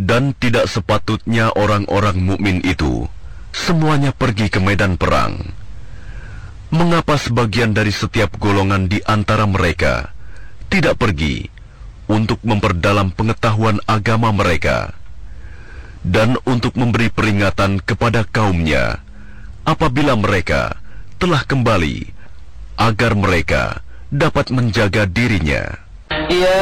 Dan tidak sepatutnya orang-orang mukmin itu semuanya pergi ke medan perang. Mengapa sebagian dari setiap golongan di antara mereka tidak pergi untuk memperdalam pengetahuan agama mereka dan untuk memberi peringatan kepada kaumnya apabila mereka telah kembali, agar mereka dapat menjaga dirinya?